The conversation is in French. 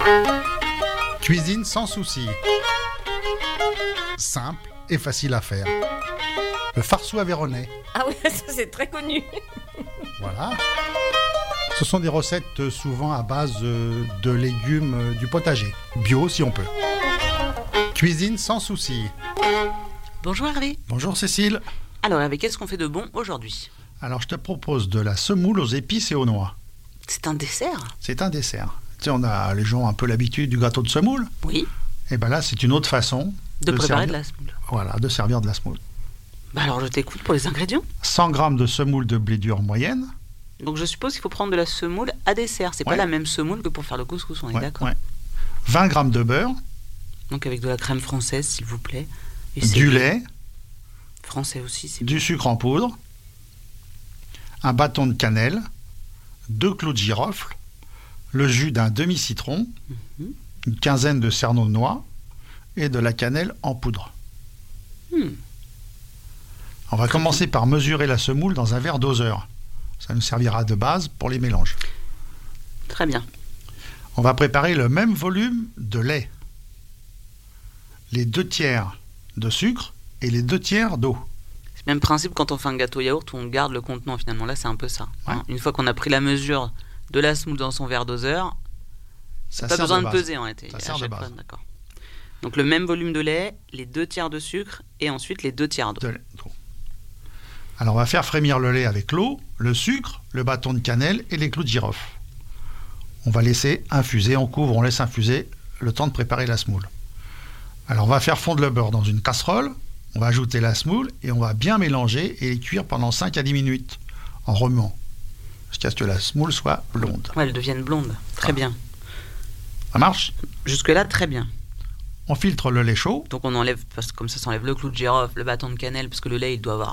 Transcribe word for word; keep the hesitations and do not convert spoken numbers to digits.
Cuisine sans souci. Simple et facile à faire. Le farceau aveyronnais. Ah oui, ça c'est très connu. Voilà. Ce sont des recettes souvent à base de légumes du potager. Bio si on peut. Cuisine sans souci. Bonjour Hervé. Bonjour Cécile. Alors Hervé, qu'est-ce qu'on fait de bon aujourd'hui? Alors je te propose de la semoule aux épices et aux noix. C'est un dessert? C'est un dessert. Tu sais, on a les gens un peu l'habitude du gâteau de semoule. Oui. Et bien là, c'est une autre façon de, de préparer servir, de la semoule. Voilà, de servir de la semoule. Bah alors je t'écoute pour les ingrédients. cent grammes de semoule de blé dur moyenne. Donc je suppose qu'il faut prendre de la semoule à dessert. C'est ouais. pas la même semoule que pour faire le couscous, on est ouais, d'accord ouais. vingt grammes de beurre. Donc avec de la crème française, s'il vous plaît. Et du lait. Français aussi, c'est du bon. sucre en poudre. Un bâton de cannelle. Deux clous de girofle. Le jus d'un demi-citron. Mm-hmm. Une quinzaine de cerneaux de noix. Et de la cannelle en poudre. Mm. On va commencer par mesurer la semoule dans un verre doseur. Ça nous servira de base pour les mélanges. Très bien. On va préparer le même volume de lait. Les deux tiers de sucre et les deux tiers d'eau. C'est le même principe quand on fait un gâteau yaourt où on garde le contenant finalement. Là, c'est un peu ça. Ouais. Hein. Une fois qu'on a pris la mesure de la semoule dans son verre doseur, ça pas besoin de, de peser en réalité. Ça sert de base. Fois, d'accord. Donc le même volume de lait, les deux tiers de sucre et ensuite les deux tiers d'eau. De lait. Alors on va faire frémir le lait avec l'eau, le sucre, le bâton de cannelle et les clous de girofle. On va laisser infuser, on couvre, on laisse infuser le temps de préparer la semoule. Alors on va faire fondre le beurre dans une casserole, on va ajouter la semoule et on va bien mélanger et les cuire pendant cinq à dix minutes en remuant jusqu'à ce que la semoule soit blonde. Ouais, elle devienne blonde, très ah. bien. Ça marche? Jusque-là, très bien. On filtre le lait chaud. Donc on enlève, parce que comme ça, ça enlève le clou de girofle, le bâton de cannelle, parce que le lait, il doit avoir